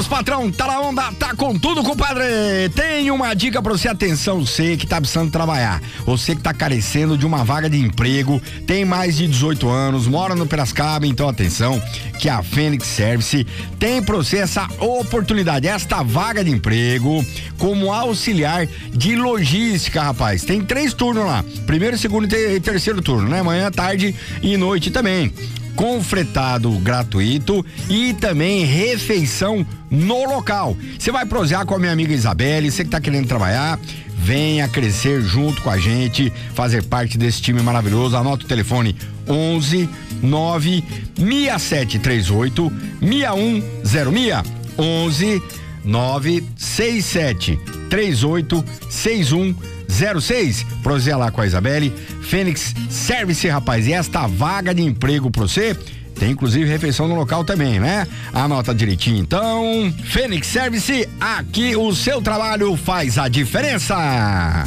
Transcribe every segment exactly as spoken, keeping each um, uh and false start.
meus patrão, tá na onda, tá com tudo, compadre. Tem uma dica pra você, atenção, você que tá precisando trabalhar, você que tá carecendo de uma vaga de emprego, tem mais de dezoito anos, mora no Piracicaba, então atenção, que a Fênix Service tem pra você essa oportunidade, esta vaga de emprego como auxiliar de logística, rapaz. Tem três turnos lá, primeiro, segundo e terceiro turno, né? Manhã, tarde e noite também. Com fretado gratuito e também refeição no local. Você vai prosear com a minha amiga Isabelle, você que tá querendo trabalhar, venha crescer junto com a gente, fazer parte desse time maravilhoso. Anota o telefone onze nove seis sete três oito seis um zero seis, onze nove seis sete três oito seis um zero seis. Proseia lá com a Isabelle. Fênix Service, rapaz, e esta vaga de emprego pra você tem inclusive refeição no local também, né? Anota direitinho então. Fênix Service, aqui o seu trabalho faz a diferença.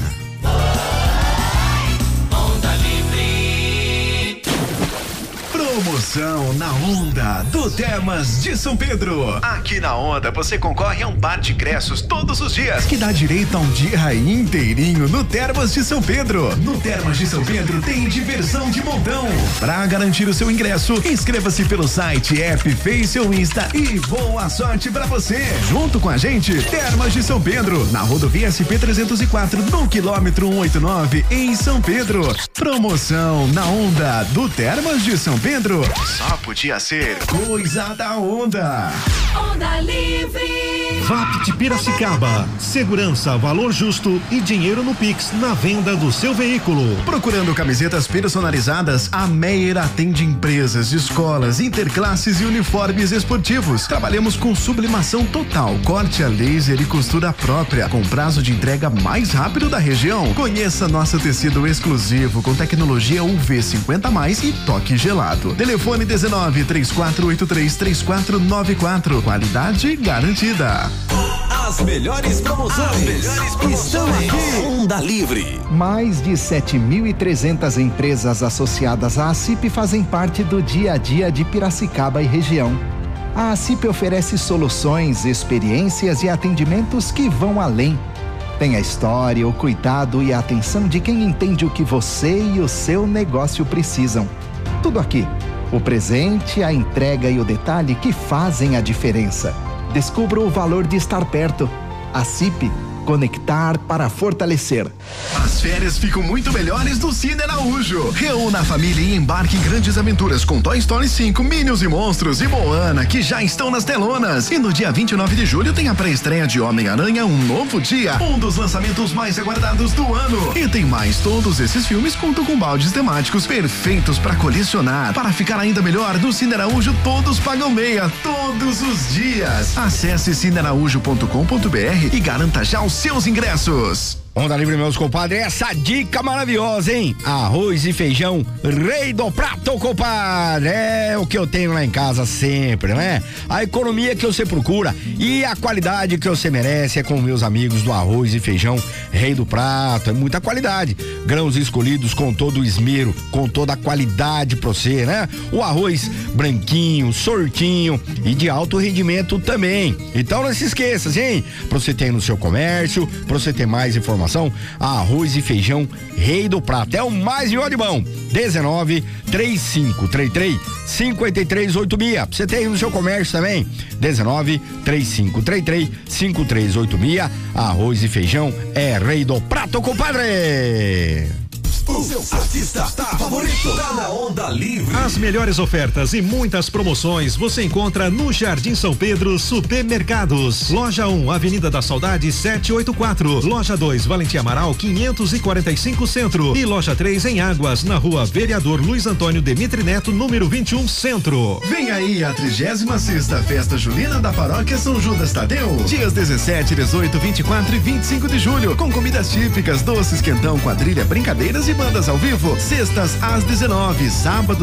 Promoção na Onda do Termas de São Pedro. Aqui na Onda você concorre a um par de ingressos todos os dias, que dá direito a um dia inteirinho no Termas de São Pedro. No Termas de São Pedro tem diversão de montão. Para garantir o seu ingresso, inscreva-se pelo site, app, Face ou Insta e boa sorte pra você. Junto com a gente, Termas de São Pedro, na rodovia S P trezentos e quatro, no quilômetro cento e oitenta e nove, em São Pedro. Promoção na Onda do Termas de São Pedro. Só podia ser coisa da Onda. Onda Livre. Vapt Piracicaba. Segurança, valor justo e dinheiro no Pix na venda do seu veículo. Procurando camisetas personalizadas, a Meyer atende empresas, escolas, interclasses e uniformes esportivos. Trabalhamos com sublimação total, corte a laser e costura própria, com prazo de entrega mais rápido da região. Conheça nosso tecido exclusivo com tecnologia U V cinquenta mais e toque gelado. Telefone dezenove, três quatro oito três, três quatro nove quatro. Qualidade garantida. As melhores promoções, As melhores promoções. Estão aqui. Onda Livre. Mais de sete mil e trezentas empresas associadas à ACIP fazem parte do dia a dia de Piracicaba e região. A ACIP oferece soluções, experiências e atendimentos que vão além. Tem a história, o cuidado e a atenção de quem entende o que você e o seu negócio precisam. Tudo aqui. O presente, a entrega e o detalhe que fazem a diferença. Descubra o valor de estar perto. ACIP, conectar para fortalecer. As férias ficam muito melhores no Cine Araújo. Reúna a família e embarque em grandes aventuras com Toy Story cinco, Minions e Monstros e Moana, que já estão nas telonas. E no dia vinte e nove de julho tem a pré-estreia de Homem-Aranha, Um Novo Dia, um dos lançamentos mais aguardados do ano. E tem mais, todos esses filmes contam com baldes temáticos perfeitos para colecionar. Para ficar ainda melhor, no Cine Araújo todos pagam meia, todos os dias. Acesse cine araújo ponto com ponto br e garanta já os seus ingressos. Onda Livre, meus compadres, essa dica maravilhosa, hein? Arroz e feijão, rei do prato, compadre. É o que eu tenho lá em casa sempre, né? A economia que você procura e a qualidade que você merece é com meus amigos do Arroz e Feijão, rei do prato. É muita qualidade. Grãos escolhidos com todo o esmero, com toda a qualidade pra você, né? O arroz branquinho, sortinho e de alto rendimento também. Então não se esqueça, hein? Pra você ter no seu comércio, pra você ter mais informações, Arroz e Feijão, rei do prato, é o mais melhor de bom. dezenove, trinta e cinco, trinta e três, cinquenta e três, oito seis. Você tem no seu comércio também. dezenove, trinta e cinco, trinta e três, cinquenta e três, oito seis. Arroz e Feijão é rei do prato, compadre. O seu artista tá favorito tá na Onda Livre. As melhores ofertas e muitas promoções você encontra no Jardim São Pedro Supermercados. Loja um, Avenida da Saudade setecentos e oitenta e quatro. Loja dois, Valentim Amaral quinhentos e quarenta e cinco Centro. E loja três em Águas, na Rua Vereador Luiz Antônio Demitri Neto, número vinte e um, Centro. Vem aí a trigésima sexta Festa Julina da Paróquia São Judas Tadeu. Dias dezessete, dezoito, vinte e quatro e vinte e cinco de julho, com comidas típicas, doces, quentão, quadrilha, brincadeiras e bandas ao vivo. Sextas às dezenove, sábado